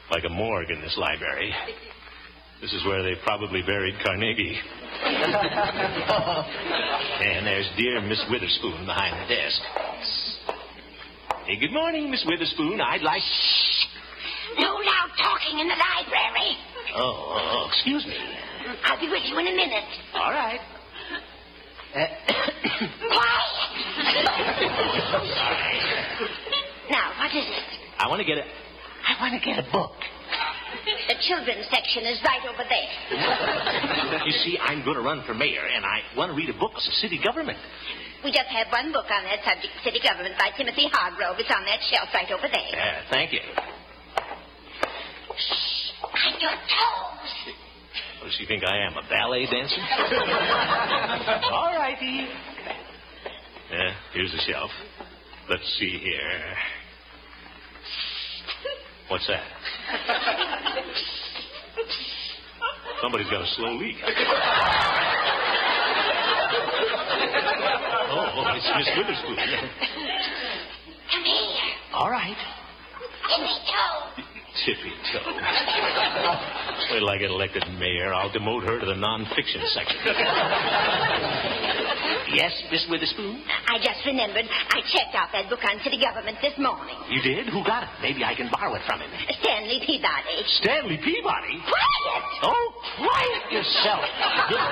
like a morgue in this library. This is where they probably buried Carnegie. And there's dear Miss Witherspoon behind the desk. Hey, good morning, Miss Witherspoon. I'd like... No loud talking in the library. Oh, excuse me. I'll be with you in a minute. All right. Quiet. Now, what is it? I want to get a book. The children's section is right over there. You see, I'm going to run for mayor, and I want to read a book on city government. We just have one book on that subject, City Government, by Timothy Hargrove. It's on that shelf right over there. Thank you. Shh, mind your toes. What, does she think I am, a ballet dancer? All righty. Here's the shelf. Let's see here. What's that? Somebody's got a slow leak. Oh, it's Miss Witherspoon. Come here. All right. Tippy toe. Tippy toe. Wait till I get elected mayor. I'll demote her to the non-fiction section. Yes, Miss Witherspoon? I just remembered. I checked out that book on city government this morning. You did? Who got it? Maybe I can borrow it from him. Stanley Peabody. Stanley Peabody? Quiet! Oh, quiet yourself.